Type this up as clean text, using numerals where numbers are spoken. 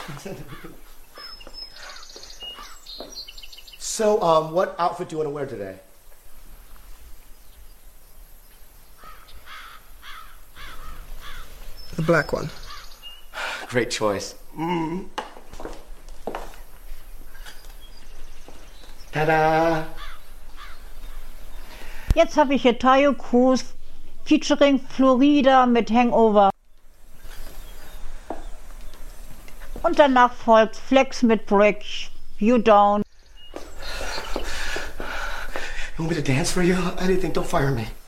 So, what outfit do you want to wear today? The black one. Great choice. Mm. Tada! Jetzt habe ich hier Tayo Cruz featuring Florida mit Hangover. Und danach folgt Flex mit Break You Down. You want me to dance for you? Anything, don't fire me.